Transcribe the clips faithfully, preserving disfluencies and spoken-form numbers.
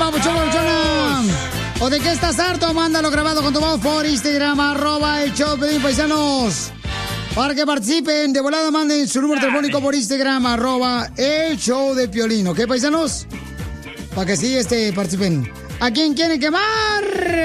papuchón, papuchona? ¿O de qué estás harto? Mándalo grabado con tu voz por Instagram, arroba el show de paisanos. Para que participen, de volada manden su número telefónico por Instagram, arroba el show de Piolín, ¿ok, paisanos? Para que sí, este, participen. ¿A quién quieren quemar?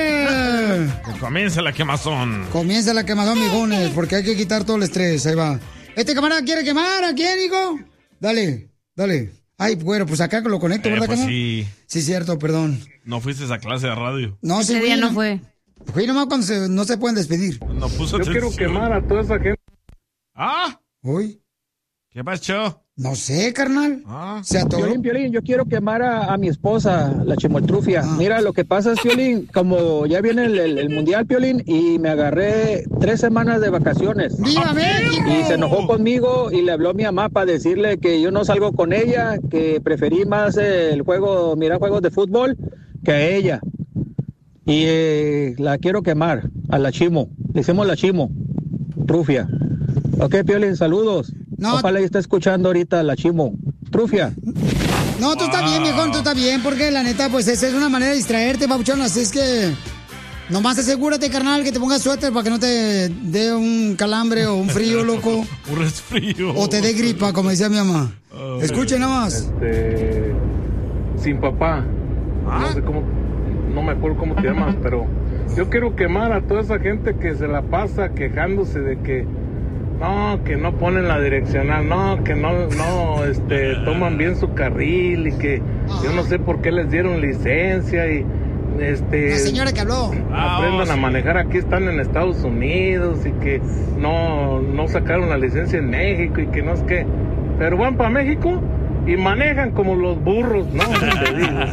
Que comience la quemazón. Comienza la quemazón, mijones, porque hay que quitar todo el estrés, ahí va. ¿Este camarada quiere quemar? ¿A quién, hijo? Dale, dale. Ay, bueno, pues acá lo conecto, Eh, ¿verdad, pues carnal? sí. Sí, cierto, perdón. No fuiste a esa clase de radio. No, sí, Ese día fui, no fue. Fui nomás cuando se- no se pueden despedir. No puso Yo quiero atención. quemar a toda esa gente. ¿Ah? ¿Uy? ¿Qué pasó? No sé, carnal. ¿Ah? Se atoró. Piolín, Piolín, yo quiero quemar a, a mi esposa, la chimoltrufia. Ah. Mira, lo que pasa es, Piolín, como ya viene el, el- el mundial, Piolín, y me agarré tres semanas de vacaciones. ¡Viva México! Y se enojó conmigo y le habló a mi mamá para decirle que yo no salgo con ella, que preferí más el juego, mirar juegos de fútbol que a ella. Y eh, la quiero quemar, a la chimo. Le hicimos la chimo, trufia. Ok, Piolín, saludos. No. Ojalá y esté escuchando ahorita la chimo. Trufia. No, tú estás bien, viejón, tú estás bien, porque la neta, pues esa es una manera de distraerte, papuchón, así es que nomás asegúrate, carnal, que te pongas suéter para que no te dé un calambre o un frío, loco, Un resfrío. o te dé gripa, como decía mi mamá. Escuchen nada más. Este, sin papá. No sé cómo, no me acuerdo cómo te llamas, pero yo quiero quemar a toda esa gente que se la pasa quejándose de que no, que no ponen la direccional, no, que no, no, este, toman bien su carril y que yo no sé por qué les dieron licencia y este. La señora que habló. Aprendan a manejar, aquí están en Estados Unidos y que no, no sacaron la licencia en México y que no es que, pero van para México y manejan como los burros, ¿no? Te digo.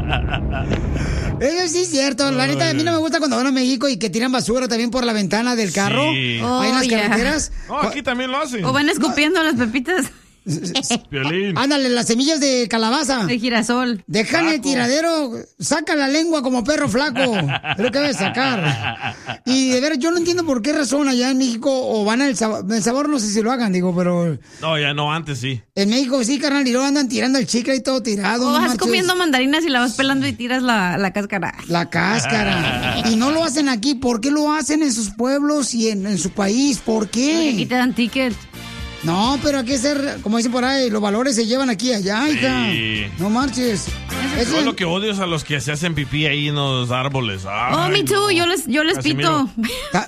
Eso sí es cierto, la neta, a mí no me gusta cuando van a México y que tiran basura también por la ventana del carro, Sí. ahí en las Oh, ya. carreteras. No, aquí también lo hacen. O van escupiendo las pepitas Piolín. Ándale, las semillas de calabaza. de girasol. Dejan el Taco. tiradero, saca la lengua como perro flaco. Es lo que debe sacar. Y de ver, yo no entiendo por qué razón allá en México o van al sabor, el sabor no sé si lo hagan, digo, pero No, ya no, antes sí. en México sí, carnal, y luego andan tirando el chicle y todo tirado. O no vas marches. comiendo mandarinas y la vas pelando y tiras la, la cáscara. La cáscara. Y no lo hacen aquí. ¿Por qué lo hacen en sus pueblos y en, en su país? ¿Por Porque aquí qué? te dan ticket. No, pero hay que ser, como dicen por ahí, los valores se llevan aquí y allá, hija. Sí. No marches. Eso Yo es- lo que odio es a los que se hacen pipí ahí en los árboles. Oh, Ay, me too, no. yo les, yo les Casimiro. pito. Ta-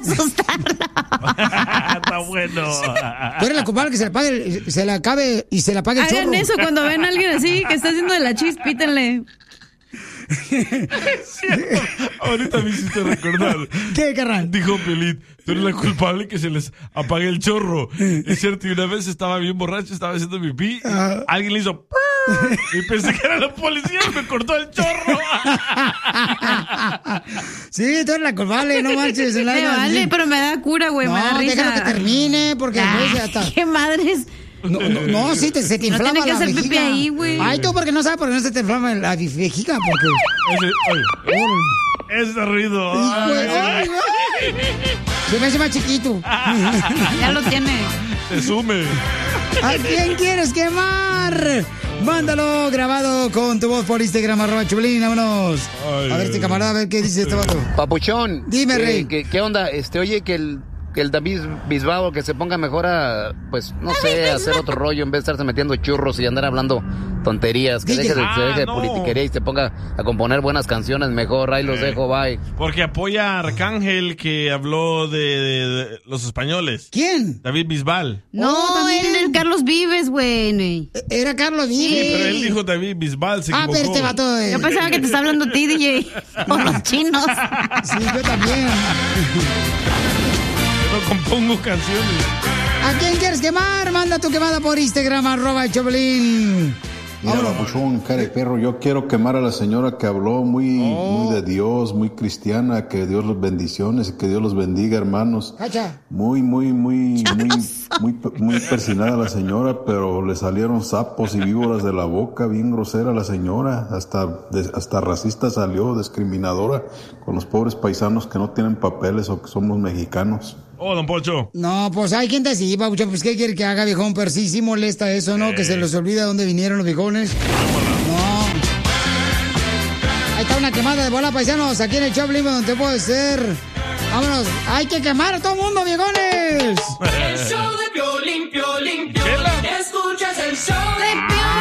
Está bueno. Tú eres la culpable que se le pague, el- se le acabe y se le apague el Hagan chorro. eso cuando ven a alguien así que está haciendo de la chis, pítenle. Ahorita me hiciste recordar. ¿Qué, carnal? Dijo Piolín, tú eres la culpable que se les apague el chorro. Es cierto, y una vez estaba bien borracho, estaba haciendo pipí, Ajá. alguien le hizo y pensé que era la policía y me cortó el chorro. Sí, tú eres la culpable, no marches. en la- Me vale, pero me da cura, güey, No, me da risa. déjalo que termine, porque después ya Ay, está. qué madres. No, no, no, sí, te, se te No inflama tiene que la hacer pipí vejiga. ahí, güey. Ay, tú porque no sabes por qué no se te inflama la vejiga, porque... Ese, ay, ese ruido. Hijo de- Ay, ay, ay. Se me hace más chiquito. Ya lo tiene. te sume. ¿A quién quieres quemar? Mándalo grabado con tu voz por Instagram, arroba Choplin, vámonos. Ay, A ver, este camarada, a ver qué dice este vato. Papuchón. Dime, eh, Rey. ¿qué, qué onda? Este, oye, que el, que el David Bisbao que se ponga mejor a, pues, no sé, a hacer otro rollo en vez de estarse metiendo churros y andar hablando tonterías. Que D J. deje de, se deje de Ah, no. politiquería y se ponga a componer buenas canciones mejor. Ahí los Eh. dejo, bye. Porque apoya a Arcángel que habló de, de- de los españoles. ¿Quién? David Bisbal. No, Oh, también. él el Carlos Vives, güey. Era Carlos Vives. Sí, pero él dijo David Bisbal, se Ah, equivocó. pero este vato... eh, Yo pensaba que te estaba hablando a ti, D J. O los chinos. Sí, yo también. Yo no compongo canciones. ¿A quién quieres quemar? Manda tu quemada por Instagram, arroba el Choplin. Mira, papuchón, cara de perro, yo quiero quemar a la señora que habló muy, muy de Dios, muy cristiana, que Dios los bendiciones y que Dios los bendiga, hermanos. Cacha. Muy, muy, muy, muy, muy, muy persinada la señora, pero le salieron sapos y víboras de la boca, bien grosera la señora, hasta, de- hasta racista salió, discriminadora con los pobres paisanos que no tienen papeles o que somos mexicanos. Oh, don Pocho. No, pues hay gente así, papuchón, pues ¿qué quiere que haga, viejón? Pero sí, sí molesta eso, ¿no? Que se les olvida dónde vinieron los viejones. No. Ahí está una quemada de bola, paisanos, aquí en el Choplin, donde puede ser. Vámonos, hay que quemar a todo el mundo, viejones. El show de Piolín, Piolín, Piolín. Escuchas el show de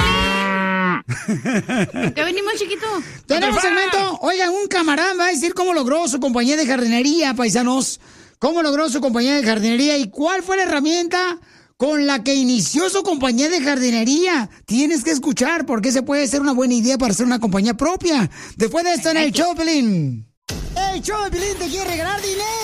Piolín. ¿Qué venimos, chiquito? Tenemos segmento. Oigan, un camarada va a decir cómo logró su compañía de jardinería, paisanos. Cómo logró su compañía de jardinería y cuál fue la herramienta con la que inició su compañía de jardinería. Tienes que escuchar porque ese puede ser una buena idea para hacer una compañía propia. Después de esto en el Choplin. El Choplin te quiere regalar dinero.